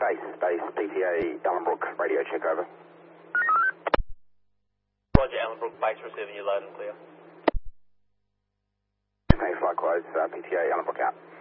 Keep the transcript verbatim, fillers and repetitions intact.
base, base, P T A, Ellenbrook, radio check over. Roger, Ellenbrook, base receiving you loud and clear. Thanks, likewise, uh, P T A, Ellenbrook out.